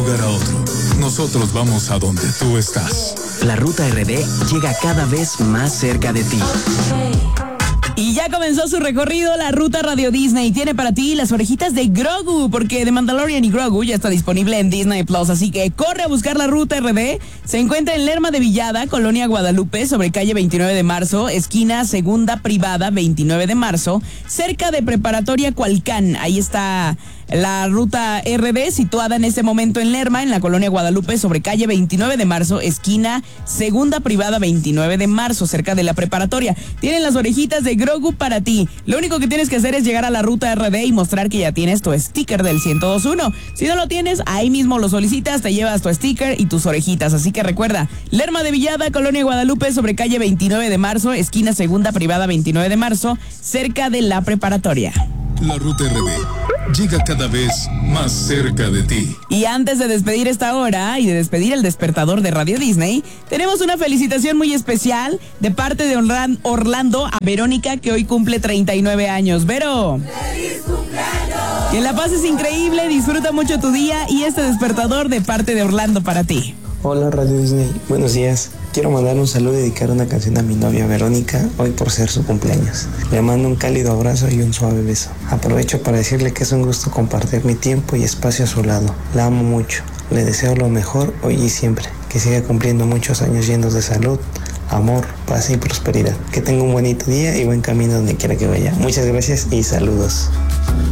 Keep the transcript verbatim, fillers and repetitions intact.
lugar a otro. Nosotros vamos a donde tú estás. La Ruta R D llega cada vez más cerca de ti. Y ya comenzó su recorrido la Ruta Radio Disney. Tiene para ti las orejitas de Grogu, porque The Mandalorian y Grogu ya está disponible en Disney Plus. Así que corre a buscar la Ruta R D. Se encuentra en Lerma de Villada, Colonia Guadalupe, sobre calle veintinueve de marzo, esquina Segunda Privada veintinueve de marzo, cerca de Preparatoria Cualcán. Ahí está la Ruta R D, situada en este momento en Lerma, en la Colonia Guadalupe, sobre calle veintinueve de marzo, esquina Segunda Privada veintinueve de marzo, cerca de la preparatoria. Tienen las orejitas de Grogu para ti. Lo único que tienes que hacer es llegar a la Ruta R D y mostrar que ya tienes tu sticker del ciento dos punto uno. Si no lo tienes, ahí mismo lo solicitas, te llevas tu sticker y tus orejitas. Así que recuerda, Lerma de Villada, Colonia Guadalupe, sobre calle veintinueve de marzo, esquina Segunda Privada veintinueve de marzo, cerca de la preparatoria. La Ruta R D llega cada vez más cerca de ti. Y antes de despedir esta hora y de despedir el despertador de Radio Disney, tenemos una felicitación muy especial de parte de Orlando a Verónica, que hoy cumple treinta y nueve años. Vero, ¡feliz cumpleaños! Que la pases increíble, disfruta mucho tu día y este despertador de parte de Orlando para ti. Hola Radio Disney, buenos días. Quiero mandar un saludo y dedicar una canción a mi novia Verónica, hoy por ser su cumpleaños. Le mando un cálido abrazo y un suave beso. Aprovecho para decirle que es un gusto compartir mi tiempo y espacio a su lado. La amo mucho, le deseo lo mejor hoy y siempre. Que siga cumpliendo muchos años llenos de salud, amor, paz y prosperidad. Que tenga un bonito día y buen camino donde quiera que vaya. Muchas gracias y saludos.